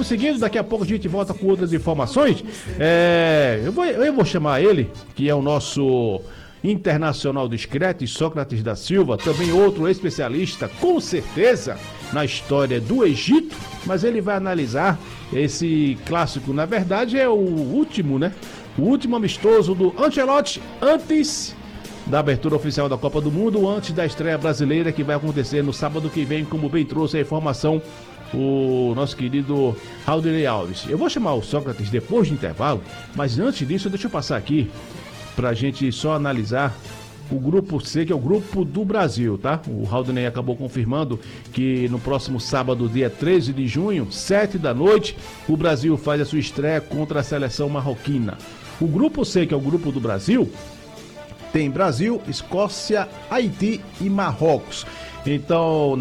vamos seguindo, daqui a pouco a gente volta com outras informações. Eu vou chamar ele, que é o nosso internacional do Scratch, Sócrates da Silva, também outro especialista, com certeza, na história do Egito, mas ele vai analisar esse clássico. Na verdade é o último, né? O último amistoso do Ancelotti antes da abertura oficial da Copa do Mundo, antes da estreia brasileira que vai acontecer no sábado que vem, como bem trouxe a informação o nosso querido Raudinei Alves. Eu vou chamar o Sócrates depois do intervalo, mas antes disso deixa eu passar aqui pra gente só analisar o grupo C, que é o grupo do Brasil, tá? O Raudinei acabou confirmando que no próximo sábado, dia 13 de junho, 7 da noite, o Brasil faz a sua estreia contra a seleção marroquina. O grupo C, que é o grupo do Brasil, tem Brasil, Escócia, Haiti e Marrocos. Então,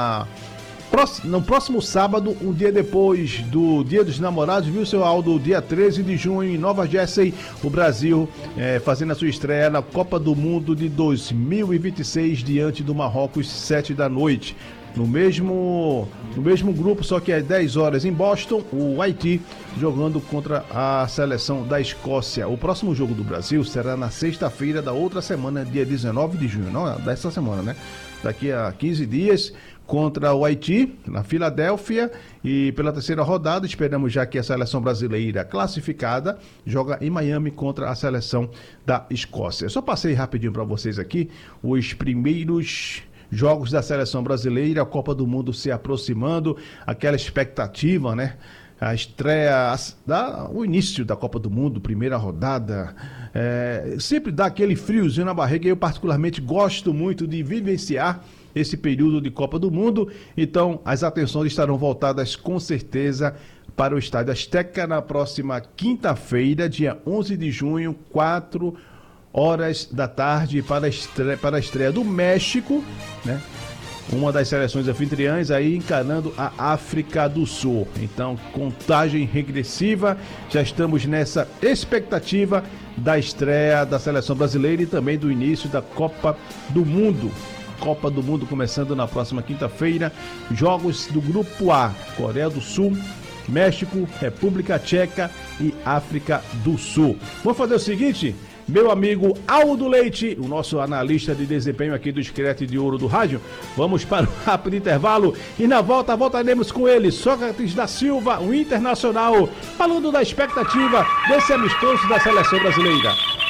no próximo sábado, um dia depois do Dia dos Namorados, viu, seu Aldo? Dia 13 de junho, em Nova Jersey, o Brasil fazendo a sua estreia na Copa do Mundo de 2026 diante do Marrocos, 7 da noite. No mesmo grupo, só que às 10 horas em Boston, o Haiti jogando contra a seleção da Escócia. O próximo jogo do Brasil será na sexta-feira da outra semana, dia 19 de junho, não dessa semana, né? Daqui a 15 dias, contra o Haiti, na Filadélfia, e pela terceira rodada, esperamos já que a seleção brasileira classificada joga em Miami contra a seleção da Escócia. Eu só passei rapidinho para vocês aqui os primeiros jogos da seleção brasileira, a Copa do Mundo se aproximando, aquela expectativa, né? A estreia, o início da Copa do Mundo, primeira rodada, sempre dá aquele friozinho na barriga. Eu particularmente gosto muito de vivenciar esse período de Copa do Mundo, então as atenções estarão voltadas com certeza para o Estádio Azteca na próxima quinta-feira, dia 11 de junho, 4 horas da tarde, para a estreia do México, né? Uma das seleções anfitriãs aí encarando a África do Sul. Então, contagem regressiva, já estamos nessa expectativa da estreia da seleção brasileira e também do início da Copa do Mundo. Copa do Mundo começando na próxima quinta-feira. Jogos do Grupo A, Coreia do Sul, México, República Tcheca e África do Sul. Vamos fazer o seguinte, meu amigo Aldo Leite, o nosso analista de desempenho aqui do Scratch de Ouro do Rádio, vamos para um rápido intervalo e na volta voltaremos com ele, Sócrates da Silva, o internacional, falando da expectativa desse amistoso da seleção brasileira.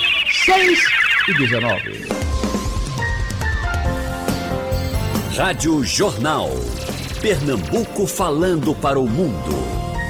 6:19. Rádio Jornal. Pernambuco falando para o mundo.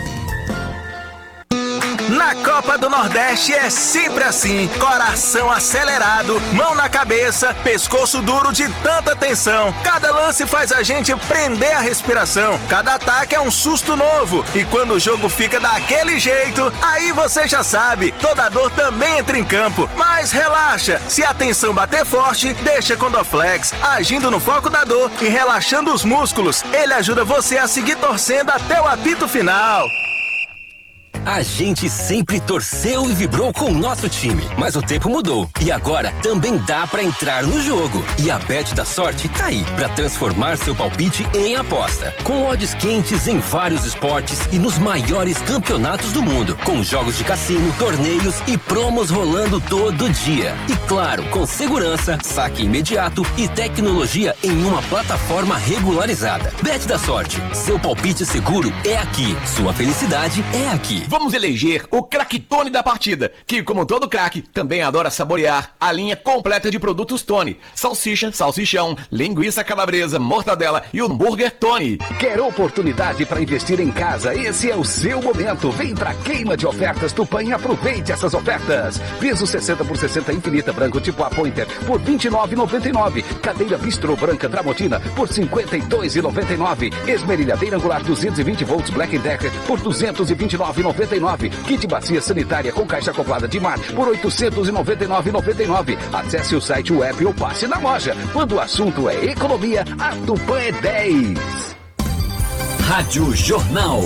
Na Copa do Nordeste é sempre assim, coração acelerado, mão na cabeça, pescoço duro de tanta tensão. Cada lance faz a gente prender a respiração, cada ataque é um susto novo. E quando o jogo fica daquele jeito, aí você já sabe, toda dor também entra em campo. Mas relaxa, se a tensão bater forte, deixa com Dorflex, agindo no foco da dor e relaxando os músculos. Ele ajuda você a seguir torcendo até o apito final. A gente sempre torceu e vibrou com o nosso time, mas o tempo mudou e agora também dá pra entrar no jogo. E a Bet da Sorte tá aí pra transformar seu palpite em aposta. Com odds quentes em vários esportes e nos maiores campeonatos do mundo, com jogos de cassino, torneios e promos rolando todo dia. E claro, com segurança, saque imediato e tecnologia em uma plataforma regularizada. Bet da Sorte, seu palpite seguro é aqui, sua felicidade é aqui. Vamos eleger o craque-tone da partida, que, como todo craque, também adora saborear a linha completa de produtos Tony. Salsicha, salsichão, linguiça calabresa, mortadela e hambúrguer Tony. Quer oportunidade para investir em casa? Esse é o seu momento. Vem pra queima de ofertas Tupã e aproveite essas ofertas. Piso 60x60 infinita branco tipo A Pointer por R$ 29,99. Cadeira bistrô branca Tramontina por R$ 52,99. Esmerilhadeira angular 220 volts Black & Decker por R$ 229,99. Kit bacia sanitária com caixa acoplada de mar por R$ 899,99. Acesse o site, o app ou passe na loja. Quando o assunto é economia, a Tupã é 10. Rádio Jornal.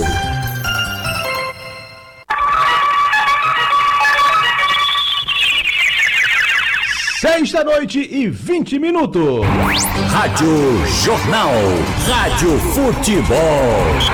Seis da noite e 20 minutos. Rádio Jornal. Rádio Futebol.